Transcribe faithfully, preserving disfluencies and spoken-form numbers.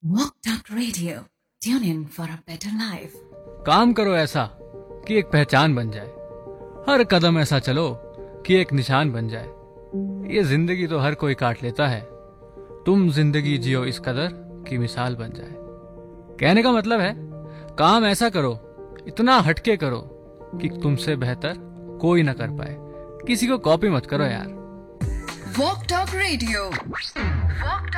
Walk Talk Radio. Tune in for a better life. काम करो ऐसा कि एक पहचान बन जाए, हर कदम ऐसा चलो कि एक निशान बन जाए। ये जिंदगी तो हर कोई काट लेता है, तुम जिंदगी जियो इस कदर कि मिसाल बन जाए। कहने का मतलब है काम ऐसा करो, इतना हटके करो कि तुमसे बेहतर कोई ना कर पाए। किसी को कॉपी मत करो यार। Walk Talk Radio. Walk